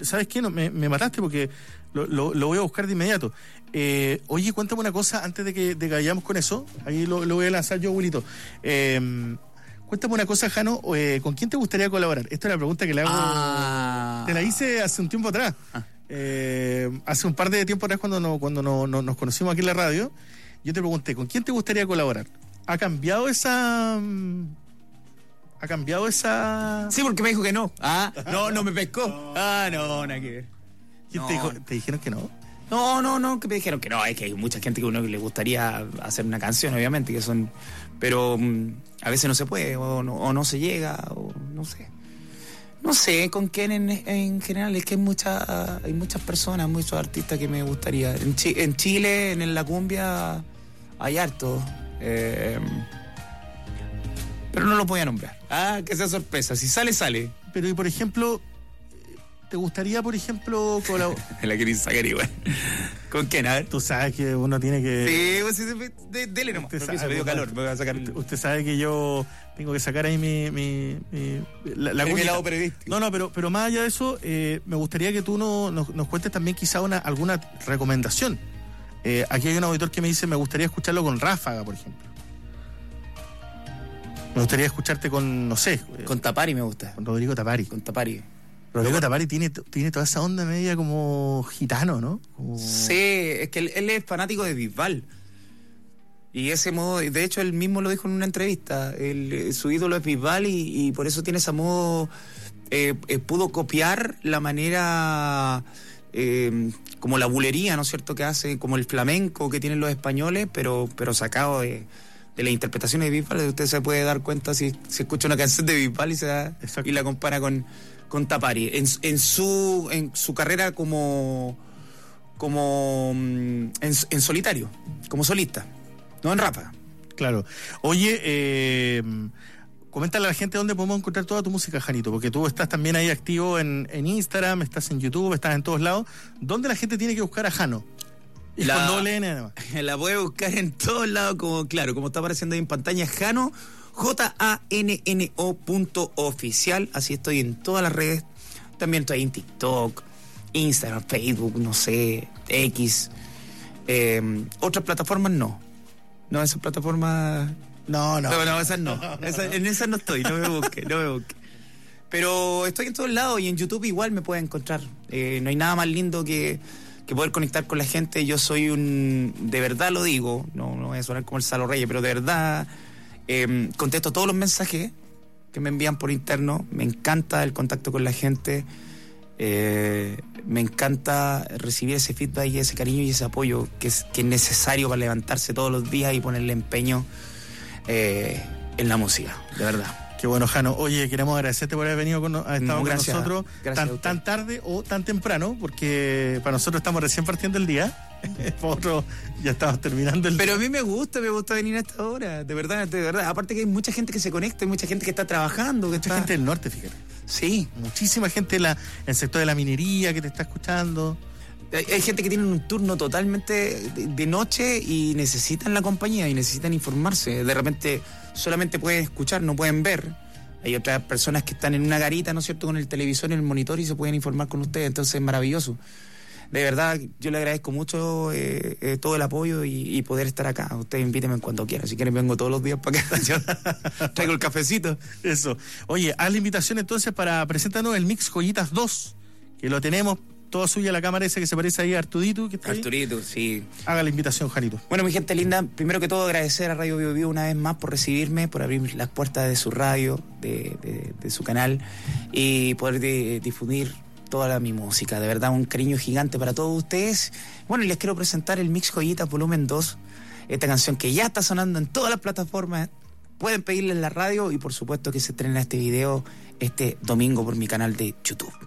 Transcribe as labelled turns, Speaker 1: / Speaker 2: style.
Speaker 1: ¿sabes qué? No, me mataste porque lo voy a buscar de inmediato. Oye, cuéntame una cosa antes de que vayamos con eso. Ahí lo voy a lanzar yo, Wilito. Cuéntame una cosa, Jano. ¿Con quién te gustaría colaborar? Esta es la pregunta que le hago. Te la hice hace un tiempo atrás. Hace un par de tiempo atrás cuando nos conocimos aquí en la radio. Yo te pregunté, ¿con quién te gustaría colaborar? ¿Ha cambiado esa...?
Speaker 2: Sí, porque me dijo que no. No me pescó. Nada que ver.
Speaker 1: ¿Quién te dijo? ¿Te dijeron que no?
Speaker 2: No, que me dijeron que no. Es que hay mucha gente que uno le gustaría hacer una canción, obviamente, que son... Pero a veces no se puede, o no se llega, o no sé. No sé con quién en general. Es que hay muchas personas, muchos artistas que me gustaría. En Chile, en la cumbia, hay harto. Pero no lo voy a nombrar. Que sea sorpresa. Si sale, sale.
Speaker 1: Pero, y por ejemplo, ¿te gustaría, por ejemplo, colaborar?
Speaker 2: La queréis sacar igual. ¿Con quién? A ver.
Speaker 1: Tú sabes que uno tiene que...
Speaker 2: Sí, dele nomás. Me dio calor, me voy a sacar...
Speaker 1: Usted sabe que yo tengo que sacar ahí mi
Speaker 2: lado periodístico.
Speaker 1: No, pero más allá de eso, me gustaría que tú nos cuentes también quizá alguna recomendación. Aquí hay un auditor que me dice, me gustaría escucharlo con Ráfaga, por ejemplo. Me gustaría escucharte con, no sé...
Speaker 2: Con Tapari me gusta.
Speaker 1: Con Rodrigo Tapari.
Speaker 2: Con Tapari.
Speaker 1: Rodrigo Tapari tiene toda esa onda media como gitano, ¿no?
Speaker 2: Sí, es que él es fanático de Bisbal. Y ese modo, de hecho él mismo lo dijo en una entrevista, su ídolo es Bisbal y por eso tiene ese modo, pudo copiar la manera, como la bulería, ¿no es cierto?, que hace, como el flamenco que tienen los españoles, pero sacado de las interpretaciones de Bisbal. Usted se puede dar cuenta si escucha una canción de Bisbal y la compara con Tapari. En su carrera como en solitario, como solista, no en Ráfaga.
Speaker 1: Claro. Oye, coméntale a la gente dónde podemos encontrar toda tu música, Janito, porque tú estás también ahí activo en Instagram, estás en YouTube, estás en todos lados. ¿Dónde la gente tiene que buscar a Jano? Y con doble N además. La
Speaker 2: puede buscar en todos lados, como está apareciendo ahí en pantalla, Jano, JANNO.oficial. Así estoy en todas las redes. También estoy en TikTok, Instagram, Facebook, no sé, X. Otras plataformas no. No, esas plataformas...
Speaker 1: No,
Speaker 2: esas no. En esas no estoy, no me busque. Pero estoy en todos lados y en YouTube igual me pueden encontrar. No hay nada más lindo que poder conectar con la gente. Yo soy de verdad lo digo, no voy a sonar como el Salo Reyes, pero de verdad contesto todos los mensajes que me envían por interno. Me encanta el contacto con la gente, me encanta recibir ese feedback y ese cariño y ese apoyo que es necesario para levantarse todos los días y ponerle empeño en la música, de verdad.
Speaker 1: Qué bueno, Jano. Oye, queremos agradecerte por haber venido con nosotros tan tarde o tan temprano, porque para nosotros estamos recién partiendo el día. Para otros ya estamos terminando el día.
Speaker 2: Pero a mí me gusta venir a esta hora, de verdad. Aparte que hay mucha gente que se conecta, hay mucha gente que está trabajando.
Speaker 1: Mucha gente del norte, fíjate.
Speaker 2: Sí.
Speaker 1: Muchísima gente en el sector de la minería que te está escuchando.
Speaker 2: Hay gente que tiene un turno totalmente de noche y necesitan la compañía y necesitan informarse. De repente solamente pueden escuchar, no pueden ver. Hay otras personas que están en una garita, ¿no es cierto?, con el televisor y el monitor y se pueden informar con ustedes. Entonces es maravilloso. De verdad, yo le agradezco mucho todo el apoyo y poder estar acá. Ustedes invítenme cuando quieran. Si quieren vengo todos los días para acá. Yo traigo el cafecito.
Speaker 1: Eso. Oye, haz la invitación entonces para presentarnos el Mix Joyitas 2, que lo tenemos. Toda suya la cámara esa que se parece ahí a Arturito.
Speaker 2: Arturito, sí.
Speaker 1: Haga la invitación, Janito.
Speaker 2: Bueno, mi gente linda, primero que todo agradecer a Radio Bio Bio una vez más por recibirme, por abrir las puertas de su radio, de su canal y poder difundir toda mi música. De verdad, un cariño gigante para todos ustedes. Bueno, y les quiero presentar el Mix Joyitas Volumen 2, esta canción que ya está sonando en todas las plataformas. Pueden pedirla en la radio y por supuesto que se estrena este video este domingo por mi canal de YouTube.